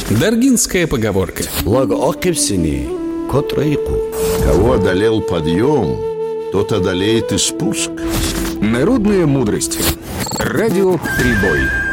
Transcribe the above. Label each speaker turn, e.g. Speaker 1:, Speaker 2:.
Speaker 1: Даргинская поговорка.
Speaker 2: Кого одолел подъем, тот одолеет и спуск.
Speaker 3: Народная мудрость. Радио «Прибой».